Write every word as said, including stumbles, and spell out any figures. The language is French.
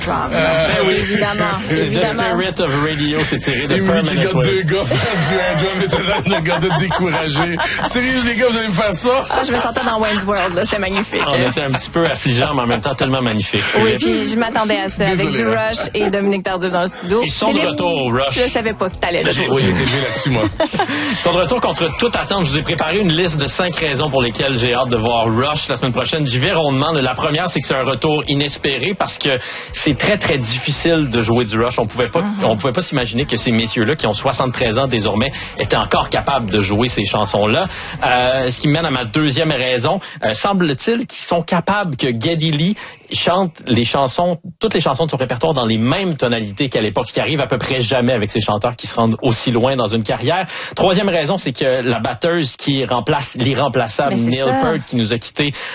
Drum. Euh, ben oui, évidemment. C'est The évidemment. Spirit of Radio, c'est tiré de Et oui, Permanent qui regarde Waves. deux gars faire du air drum, étonnant, de gars de décourager. Sérieux, les gars, vous allez me faire ça? Ah, je me sentais dans Wayne's World, là, c'était magnifique. On était un petit peu affligeants, mais en même temps tellement magnifique. Oui, puis je m'attendais à ça, avec du Rush et Dominique Tardif dans le studio. Ils sont de Philippe, retour au Rush. Je ne savais pas que t'allais le J'ai jouer. été élevé là-dessus, moi. Ils sont de retour contre toute attente. Je vous ai préparé une liste de cinq raisons pour lesquelles j'ai hâte de voir Rush la semaine prochaine. J'y vais rondement. La première, c'est que c'est un retour inespéré parce que c'est très, très difficile de jouer du Rush. On pouvait pas, mm-hmm. on pouvait pas s'imaginer que ces messieurs-là, qui ont soixante-treize ans désormais, étaient encore capables de jouer ces chansons-là. Euh, ce qui me mène à ma deuxième raison. Euh, semble-t-il qu'ils sont capables que Geddy Lee chante les chansons, toutes les chansons de son répertoire dans les mêmes tonalités qu'à l'époque, ce qui arrive à peu près jamais avec ces chanteurs qui se rendent aussi loin dans une carrière. Troisième raison, c'est que la batteuse qui remplace l'irremplaçable Neil Peart, qui nous a quittés